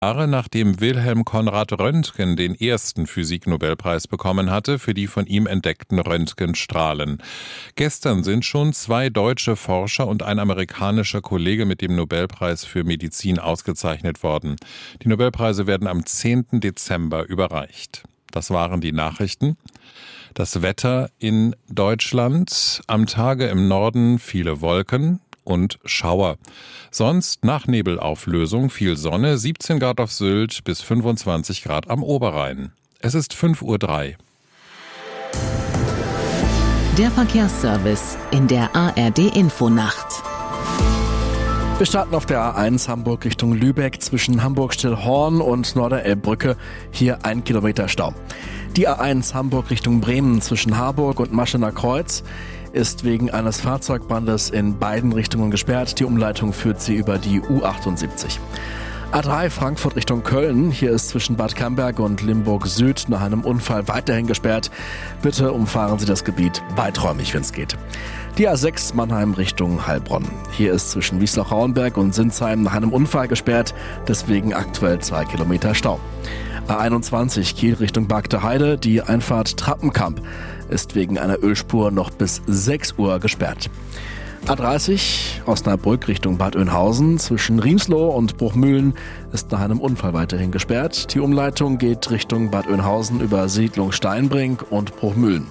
Jahre nachdem Wilhelm Konrad Röntgen den ersten Physiknobelpreis bekommen hatte für die von ihm entdeckten Röntgenstrahlen. Gestern sind schon 2 deutsche Forscher und ein amerikanischer Kollege mit dem Nobelpreis für Medizin ausgezeichnet worden. Die Nobelpreise werden am 10. Dezember überreicht. Das waren die Nachrichten. Das Wetter in Deutschland: am Tage im Norden viele Wolken und Schauer. Sonst nach Nebelauflösung viel Sonne, 17 Grad auf Sylt bis 25 Grad am Oberrhein. Es ist 5:03 Uhr. Der Verkehrsservice in der ARD-Infonacht. Wir starten auf der A1 Hamburg Richtung Lübeck zwischen Hamburg-Stillhorn und Norderelbbrücke. Hier 1 Kilometer Stau. Die A1 Hamburg Richtung Bremen zwischen Harburg und Maschener Kreuz ist wegen eines Fahrzeugbrandes in beiden Richtungen gesperrt. Die Umleitung führt sie über die U78. A3 Frankfurt Richtung Köln. Hier ist zwischen Bad Camberg und Limburg Süd nach einem Unfall weiterhin gesperrt. Bitte umfahren Sie das Gebiet weiträumig, wenn es geht. Die A6 Mannheim Richtung Heilbronn. Hier ist zwischen Wiesloch-Rauenberg und Sinsheim nach einem Unfall gesperrt. Deswegen aktuell 2 Kilometer Stau. A21 Kiel Richtung Bagde Heide. Die Einfahrt Trappenkamp ist wegen einer Ölspur noch bis 6 Uhr gesperrt. A30 Osnabrück Richtung Bad Oeynhausen zwischen Riemsloh und Bruchmühlen ist nach einem Unfall weiterhin gesperrt. Die Umleitung geht Richtung Bad Oeynhausen über Siedlung Steinbrink und Bruchmühlen.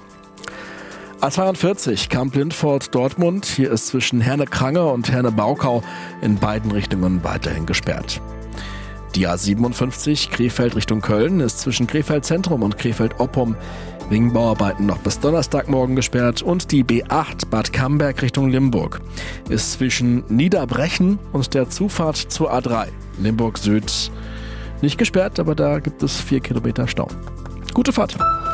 A42 Kamp-Lindfort Dortmund. Hier ist zwischen Herne-Krange und Herne-Baukau in beiden Richtungen weiterhin gesperrt. Die A57 Krefeld Richtung Köln ist zwischen Krefeld Zentrum und Krefeld Oppum wegen Bauarbeiten noch bis Donnerstagmorgen gesperrt. Und die B8 Bad Camberg Richtung Limburg ist zwischen Niederbrechen und der Zufahrt zur A3 Limburg Süd nicht gesperrt, aber da gibt es 4 Kilometer Stau. Gute Fahrt!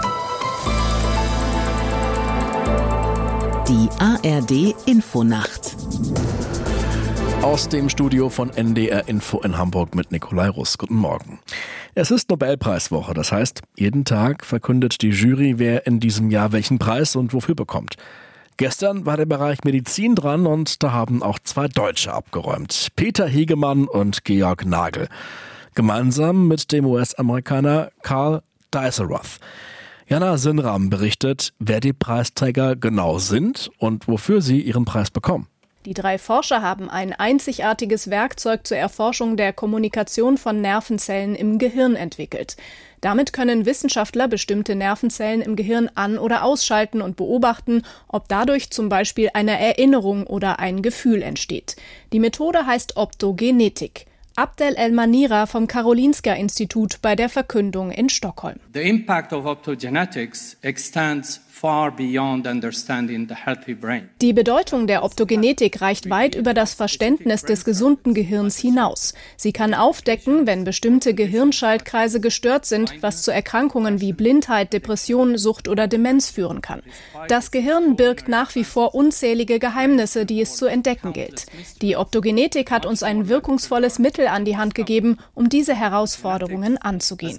Die ARD Infonacht. Aus dem Studio von NDR Info in Hamburg mit Nikolai Russ. Guten Morgen. Es ist Nobelpreiswoche, das heißt, jeden Tag verkündet die Jury, wer in diesem Jahr welchen Preis und wofür bekommt. Gestern war der Bereich Medizin dran und da haben auch 2 Deutsche abgeräumt. Peter Hegemann und Georg Nagel. Gemeinsam mit dem US-Amerikaner Karl Dieselroth. Jana Sinram berichtet, wer die Preisträger genau sind und wofür sie ihren Preis bekommen. Die 3 Forscher haben ein einzigartiges Werkzeug zur Erforschung der Kommunikation von Nervenzellen im Gehirn entwickelt. Damit können Wissenschaftler bestimmte Nervenzellen im Gehirn an- oder ausschalten und beobachten, ob dadurch zum Beispiel eine Erinnerung oder ein Gefühl entsteht. Die Methode heißt Optogenetik. Abdel El-Manira vom Karolinska-Institut bei der Verkündung in Stockholm. The impact of optogenetics extends far beyond understanding the healthy brain. Die Bedeutung der Optogenetik reicht weit über das Verständnis des gesunden Gehirns hinaus. Sie kann aufdecken, wenn bestimmte Gehirnschaltkreise gestört sind, was zu Erkrankungen wie Blindheit, Depression, Sucht oder Demenz führen kann. Das Gehirn birgt nach wie vor unzählige Geheimnisse, die es zu entdecken gilt. Die Optogenetik hat uns ein wirkungsvolles Mittel an die Hand gegeben, um diese Herausforderungen anzugehen.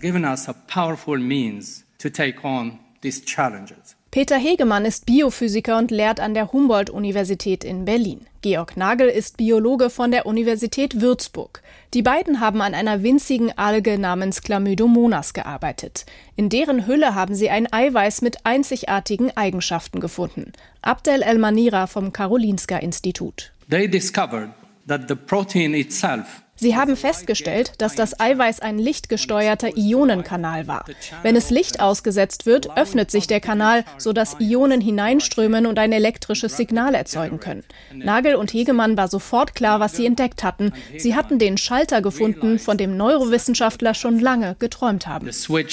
Peter Hegemann ist Biophysiker und lehrt an der Humboldt-Universität in Berlin. Georg Nagel ist Biologe von der Universität Würzburg. Die beiden haben an einer winzigen Alge namens Chlamydomonas gearbeitet. In deren Hülle haben sie ein Eiweiß mit einzigartigen Eigenschaften gefunden. Abdel El-Manira vom Karolinska-Institut. They discovered that the protein itself. Sie haben festgestellt, dass das Eiweiß ein lichtgesteuerter Ionenkanal war. Wenn es Licht ausgesetzt wird, öffnet sich der Kanal, sodass Ionen hineinströmen und ein elektrisches Signal erzeugen können. Nagel und Hegemann war sofort klar, was sie entdeckt hatten. Sie hatten den Schalter gefunden, von dem Neurowissenschaftler schon lange geträumt haben.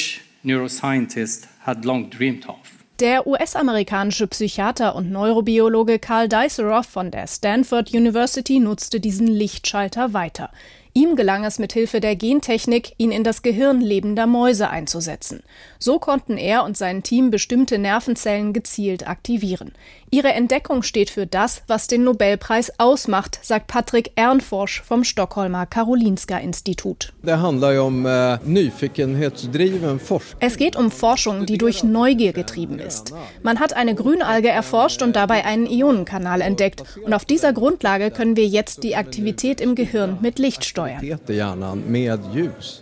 Der US-amerikanische Psychiater und Neurobiologe Karl Dieselroth von der Stanford University nutzte diesen Lichtschalter weiter. Ihm gelang es mit Hilfe der Gentechnik, ihn in das Gehirn lebender Mäuse einzusetzen. So konnten er und sein Team bestimmte Nervenzellen gezielt aktivieren. Ihre Entdeckung steht für das, was den Nobelpreis ausmacht, sagt Patrick Ernforsch vom Stockholmer Karolinska-Institut. Es geht um Forschung, die durch Neugier getrieben ist. Man hat eine Grünalge erforscht und dabei einen Ionenkanal entdeckt. Und auf dieser Grundlage können wir jetzt die Aktivität im Gehirn mit Licht steuern. steuern. i hjärnan med ljus.